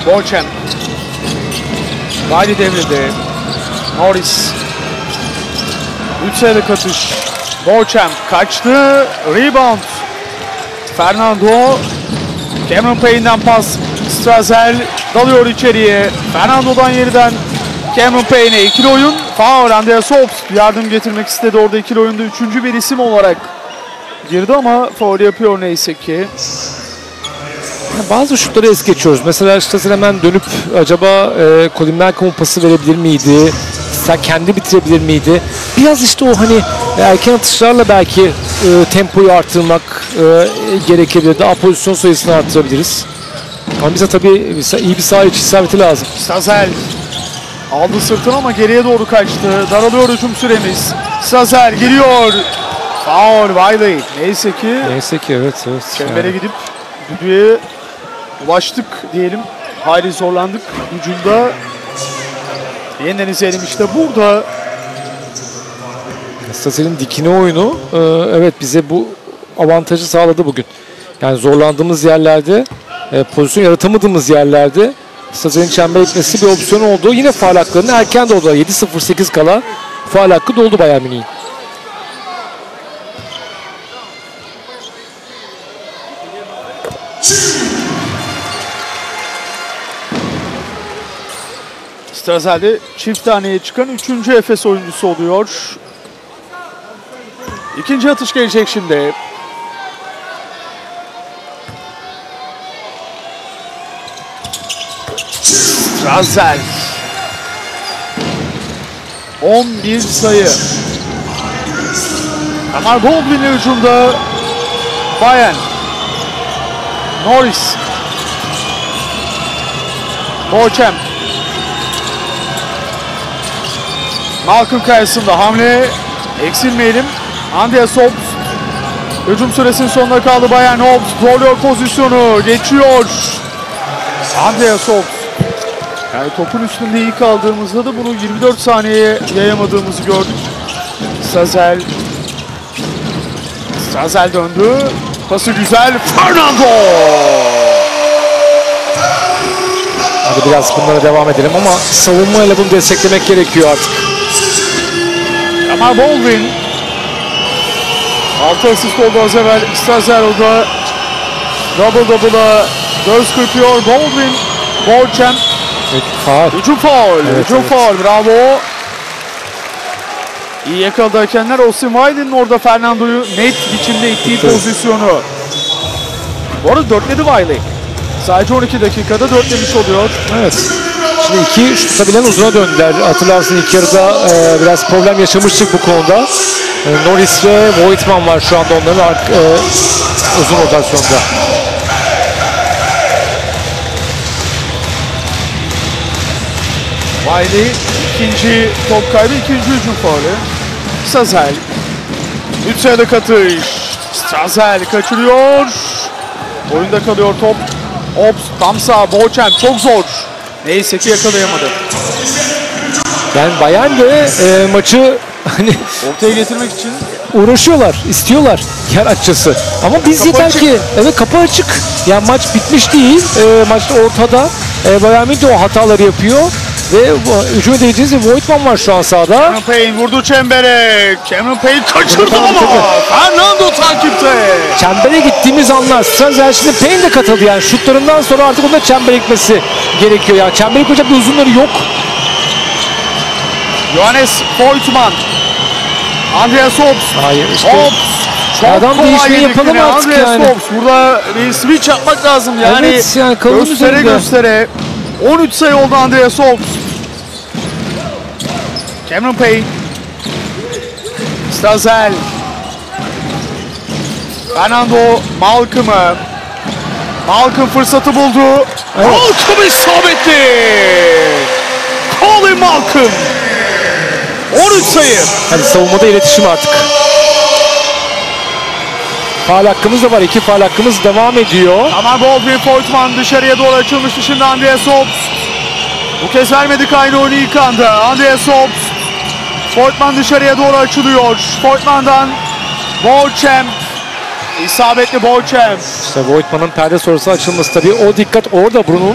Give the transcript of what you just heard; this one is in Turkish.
Beauchamp. Riley devrildi. Norris. 3 sayılık atış. Beauchamp kaçtı. Rebound. Fernando. Cameron Payne'den pas. Strazel dalıyor içeriye. Fernando'dan yeniden Cameron Payne'e ikili oyun. Foul. Andreas Obst yardım getirmek istedi. Orada ikili oyunda 3. bir isim olarak girdi ama foul yapıyor neyse ki. Bazı şutları es geçiyoruz. Mesela Strazel hemen dönüp acaba Colin Malcolm'a pası verebilir miydi? Sen kendi bitirebilir miydi? Biraz işte o hani erken atışlarla belki tempoyu artırmak gerekebilir. Daha pozisyon sayısını artırabiliriz. Ama bize tabii iyi bir saha içi isabeti lazım. Strazel aldı sırtını ama geriye doğru kaçtı. Daralıyor hücum süremiz. Strazel giriyor. Foul Wiley. Neyse ki evet. çembere gidip düdüğe ulaştık diyelim. Hayli zorlandık. Hücumda yeniden izleyelim işte burada. Strazel'in dikine oyunu evet bize bu avantajı sağladı bugün. Yani zorlandığımız yerlerde, pozisyon yaratamadığımız yerlerde Strazel'in çember etmesi bir opsiyon oldu. Yine faul haklarını erken doldu. 7.08 kala faul hakkı doldu Bayern Münih'in. Strazel'de çift taneye çıkan 3. Efes oyuncusu oluyor. İkinci atış gelecek şimdi. Strazel. 11 sayı. Kamar Baldwin'le hücumda Bayern. Norris. Beauchamp. Malcolm karşısında hamle. Eksilmeyelim. Andreas Obst. Hücum süresinin sonuna kaldı Bayern. Obst zorluyor pozisyonu. Geçiyor. Andreas Obst. Yani topun üstünde iyi kaldığımızda da bunu 24 saniyeye yayamadığımızı gördük. Strazel döndü. Pası güzel. Fernando. Hadi biraz bunlara devam edelim ama savunmayla bunu desteklemek gerekiyor artık. Kamar Baldwin. 6 asist oldu az evvel. Strazel orada double'a göz kırpıyor. Baldwin. Beauchamp. Hücum faul. Hücum faul. Bravo. İyi yakaladı hakemler. Austin Wiley'nin orada Fernando'yu net biçimde ittiği pozisyonu. Bu arada 4'ledi Wiley. Sadece 12 dakikada 4'lemiş oluyor. Evet. Şimdi iki şut tutabilen uzuna döndüler. Hatırlarsın ilk yarıda biraz problem yaşamıştık bu konuda. Norris ve Voigtman var şu anda onların uzun rotasyonda. Wiley ikinci top kaybı, ikinci hücum faulü. Strazel. 3 sayılık atış. Strazel kaçırıyor. Oyunda kalıyor top. Obst tam sağ. Beauchamp çok zor. Neyse ki yakalayamadı. Yani Bayern de maçı hani ortaya getirmek için uğraşıyorlar, istiyorlar yer açısı. Ama biz kapı yeter açık. ki evet kapı açık. Yani maç bitmiş değil. Maç ortada. Bayern Münih de o hataları yapıyor. Ve hücum edeceğiz ve Voigtman var şu an sahada. Cameron Payne vurdu çembere. Cameron Payne kaçırdı ama Fernando takipte. Çembere gittiğimiz anlar. Strazel şimdi Payne de katıldı yani. Şutlarından sonra artık onda çembere gitmesi gerekiyor yani. Çembere koyacak bir uzunları yok. Johannes Voigtman. Andreas Obst. Hayır işte. Obst. Çok adam değişmeyi yapalım artık Andreas yani. Obst. Burada bir switch yapmak lazım yani. Evet yani göstere göstere. 13 sayı oldu Andreas Obst. Cameron Payne. Strazel. Fernando Malcolm'a. Malcolm fırsatı buldu. Evet. Malcolm isabetli. Colin Malcolm. 13 sayı. Hani savunmada iletişim artık. Faul hakkımız da var. 2 faul hakkımız devam ediyor. Ama Baldwin Voigtman dışarıya doğru açılmıştı. Şimdi Andreas Obst. Bu kez vermedik aynı oyunu ilk anda. Andreas Obst. Voigtman dışarıya doğru açılıyor. Voigtman'dan Beauchamp. İsabetli Beauchamp. İşte Voigtman'ın perde sonrası açılması tabii. O dikkat orada Bruno'nun